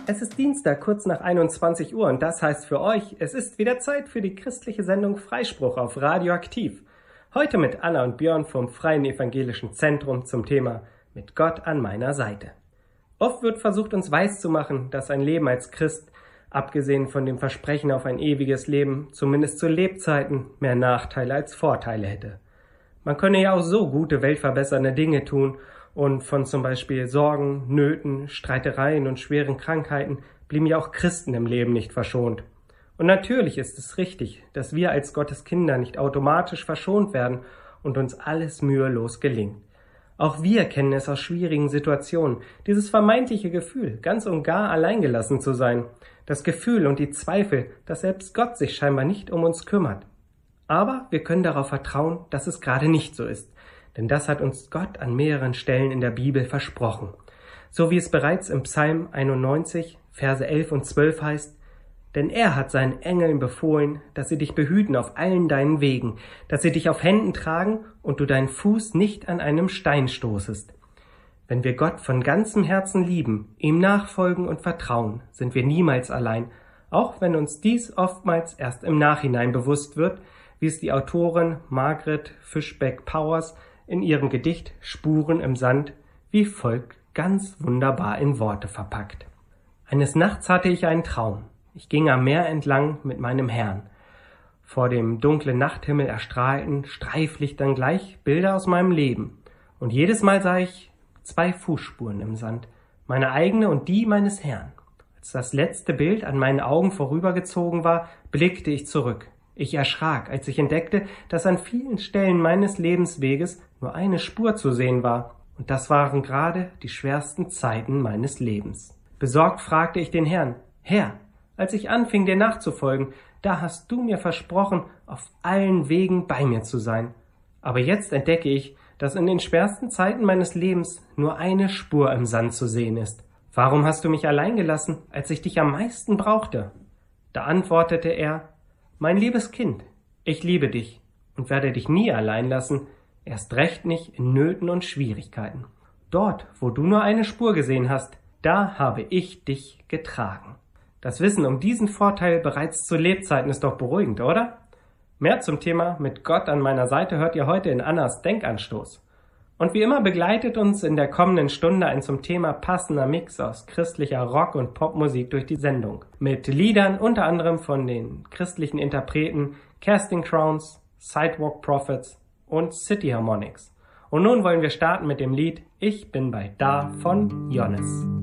Es ist Dienstag, kurz nach 21 Uhr und das heißt für euch, es ist wieder Zeit für die christliche Sendung Freispruch auf Radioaktiv. Heute mit Anna und Björn vom Freien Evangelischen Zentrum zum Thema Mit Gott an meiner Seite. Oft wird versucht, uns weiszumachen, dass ein Leben als Christ, abgesehen von dem Versprechen auf ein ewiges Leben, zumindest zu Lebzeiten mehr Nachteile als Vorteile hätte. Man könne ja auch so gute, weltverbessernde Dinge tun und von zum Beispiel Sorgen, Nöten, Streitereien und schweren Krankheiten blieben ja auch Christen im Leben nicht verschont. Und natürlich ist es richtig, dass wir als Gottes Kinder nicht automatisch verschont werden und uns alles mühelos gelingt. Auch wir kennen es aus schwierigen Situationen, dieses vermeintliche Gefühl, ganz und gar alleingelassen zu sein. Das Gefühl und die Zweifel, dass selbst Gott sich scheinbar nicht um uns kümmert. Aber wir können darauf vertrauen, dass es gerade nicht so ist. Denn das hat uns Gott an mehreren Stellen in der Bibel versprochen. So wie es bereits im Psalm 91, Verse 11 und 12 heißt: Denn er hat seinen Engeln befohlen, dass sie dich behüten auf allen deinen Wegen, dass sie dich auf Händen tragen und du deinen Fuß nicht an einem Stein stoßest. Wenn wir Gott von ganzem Herzen lieben, ihm nachfolgen und vertrauen, sind wir niemals allein, auch wenn uns dies oftmals erst im Nachhinein bewusst wird, wie es die Autorin Margaret Fishback-Powers in ihrem Gedicht Spuren im Sand wie folgt ganz wunderbar in Worte verpackt. Eines Nachts hatte ich einen Traum. Ich ging am Meer entlang mit meinem Herrn. Vor dem dunklen Nachthimmel erstrahlten Streiflichtern gleich Bilder aus meinem Leben. Und jedes Mal sah ich 2 Fußspuren im Sand, meine eigene und die meines Herrn. Als das letzte Bild an meinen Augen vorübergezogen war, blickte ich zurück. Ich erschrak, als ich entdeckte, dass an vielen Stellen meines Lebensweges nur eine Spur zu sehen war. Und das waren gerade die schwersten Zeiten meines Lebens. Besorgt fragte ich den Herrn: Herr, als ich anfing, dir nachzufolgen, da hast du mir versprochen, auf allen Wegen bei mir zu sein. Aber jetzt entdecke ich, dass in den schwersten Zeiten meines Lebens nur eine Spur im Sand zu sehen ist. Warum hast du mich allein gelassen, als ich dich am meisten brauchte? Da antwortete er: Mein liebes Kind, ich liebe dich und werde dich nie allein lassen, erst recht nicht in Nöten und Schwierigkeiten. Dort, wo du nur eine Spur gesehen hast, da habe ich dich getragen. Das Wissen um diesen Vorteil bereits zu Lebzeiten ist doch beruhigend, oder? Mehr zum Thema Mit Gott an meiner Seite hört ihr heute in Annas Denkanstoß. Und wie immer begleitet uns in der kommenden Stunde ein zum Thema passender Mix aus christlicher Rock- und Popmusik durch die Sendung. Mit Liedern unter anderem von den christlichen Interpreten Casting Crowns, Sidewalk Prophets und City Harmonics. Und nun wollen wir starten mit dem Lied Ich bin bald da von Jonas.